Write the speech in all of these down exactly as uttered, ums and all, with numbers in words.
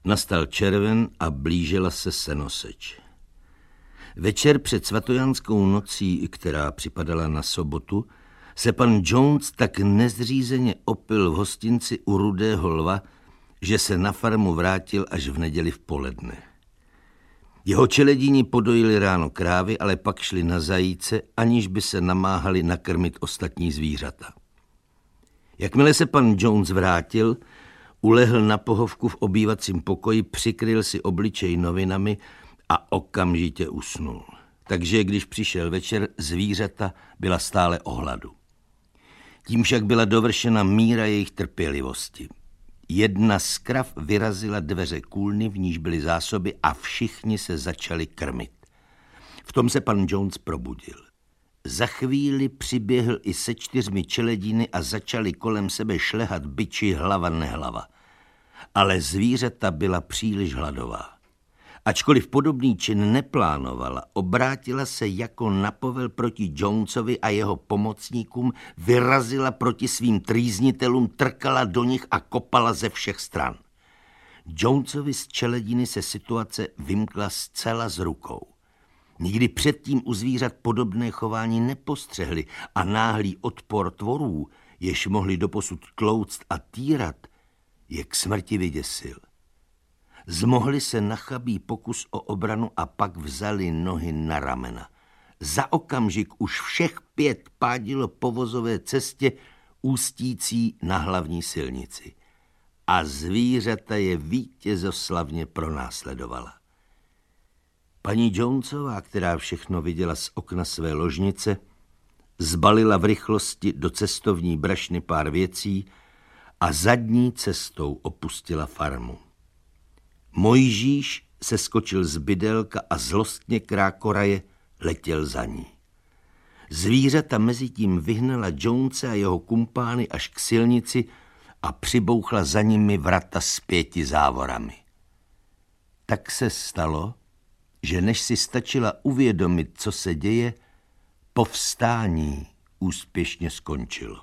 Nastal červen a blížila se senoseč. Večer před svatojanskou nocí, která připadala na sobotu, se pan Jones tak nezřízeně opil v hostinci u Rudého lva, že se na farmu vrátil až v neděli v poledne. Jeho čeledíni podojili ráno krávy, ale pak šli na zajíce, aniž by se namáhali nakrmit ostatní zvířata. Jakmile se pan Jones vrátil, ulehl na pohovku v obývacím pokoji, přikryl si obličej novinami a okamžitě usnul. Takže když přišel večer, zvířata byla stále o hladu. Tím však byla dovršena míra jejich trpělivosti. Jedna z krav vyrazila dveře kůlny, v níž byly zásoby, a všichni se začali krmit. V tom se pan Jones probudil. Za chvíli přiběhl i se čtyřmi čeledíny a začali kolem sebe šlehat biči hlava nehlava. Ale zvířata byla příliš hladová. Ačkoliv podobný čin neplánovala, obrátila se jako na povel proti Jonesovi a jeho pomocníkům, vyrazila proti svým trýznitelům, trkala do nich a kopala ze všech stran. Jonesovi z čelediny se situace vymkla zcela z rukou. Nikdy předtím u zvířat podobné chování nepostřehli a náhlý odpor tvorů, jež mohli doposud tlouct a týrat, je k smrti vyděsil. Zmohli se na chabý pokus o obranu a pak vzali nohy na ramena. Za okamžik už všech pět pádilo po vozové cestě ústící na hlavní silnici. A zvířata je vítězoslavně pronásledovala. Paní Jonesová, která všechno viděla z okna své ložnice, zbalila v rychlosti do cestovní brašny pár věcí a zadní cestou opustila farmu. Mojžíš se skočil z bydelka a zlostně krákoraje letěl za ní. Zvířata mezitím vyhnala Jonese a jeho kumpány až k silnici a přibouchla za nimi vrata s pěti závorami. Tak se stalo, že než si stačila uvědomit, co se děje, povstání úspěšně skončilo.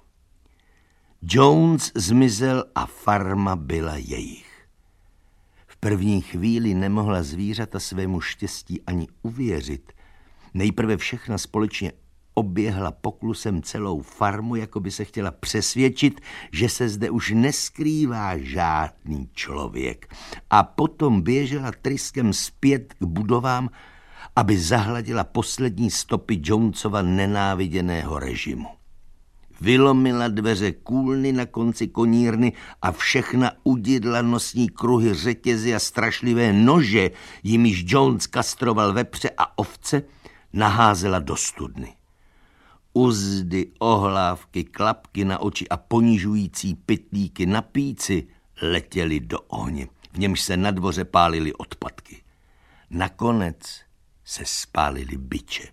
Jones zmizel a farma byla jejich. V první chvíli nemohla zvířata svému štěstí ani uvěřit. Nejprve všechna společně oběhla poklusem celou farmu, jako by se chtěla přesvědčit, že se zde už neskrývá žádný člověk. A potom běžela tryskem zpět k budovám, aby zahladila poslední stopy Jonesova nenáviděného režimu. Vylomila dveře kůlny na konci konírny a všechna udidla nosní kruhy, řetězy a strašlivé nože, jimiž Jones kastroval vepře a ovce, naházela do studny. Uzdy, ohlávky, klapky na oči a ponižující pytlíky na píci letěly do ohně, v němž se na dvoře pálily odpadky. Nakonec se spálily biče.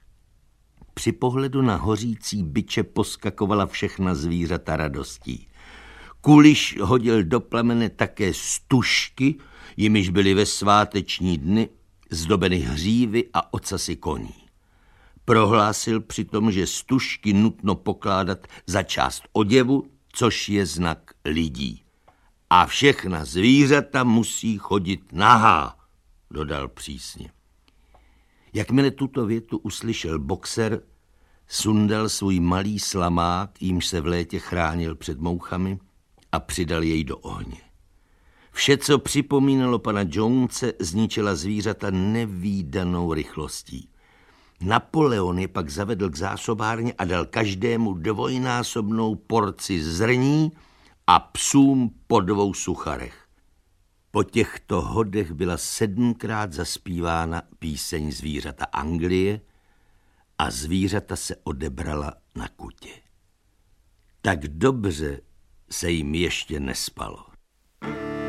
Při pohledu na hořící biče poskakovala všechna zvířata radostí. Kuliš hodil do plamene také stužky, jimiž byly ve sváteční dny zdobeny hřívy a ocasy koní. Prohlásil přitom, že stužky nutno pokládat za část oděvu, což je znak lidí. A všechna zvířata musí chodit nahá, dodal přísně. Jakmile tuto větu uslyšel boxer, sundal svůj malý slamák, jímž se v létě chránil před mouchami, a přidal jej do ohně. Vše, co připomínalo pana Jonese, zničila zvířata nevídanou rychlostí. Napoleon je pak zavedl k zásobárně a dal každému dvojnásobnou porci zrní a psům po dvou sucharech. Po těchto hodech byla sedmkrát zaspívána píseň Zvířata Anglie a zvířata se odebrala na kutě. Tak dobře se jim ještě nespalo.